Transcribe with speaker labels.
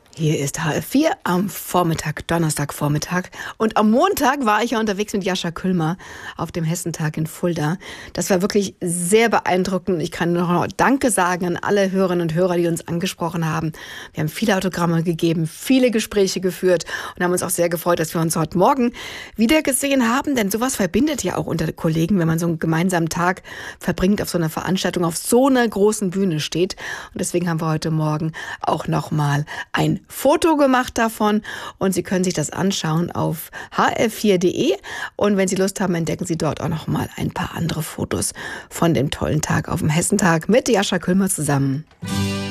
Speaker 1: Hier ist HR4 am Vormittag, Donnerstagvormittag. Und am Montag war ich ja unterwegs mit Jascha Küllmer auf dem Hessentag in Fulda. Das war wirklich sehr beeindruckend. Ich kann noch Danke sagen an alle Hörerinnen und Hörer, die uns angesprochen haben. Wir haben viele Autogramme gegeben, viele Gespräche geführt und haben uns auch sehr gefreut, dass wir uns heute Morgen wieder gesehen haben. Denn sowas verbindet ja auch unter Kollegen, wenn man so einen gemeinsamen Tag verbringt, auf so einer Veranstaltung, auf so einer großen Bühne steht. Und deswegen haben wir heute Morgen auch nochmal ein Foto gemacht davon und Sie können sich das anschauen auf hr4.de und wenn Sie Lust haben, entdecken Sie dort auch noch mal ein paar andere Fotos von dem tollen Tag auf dem Hessentag mit Jascha Küllmer zusammen.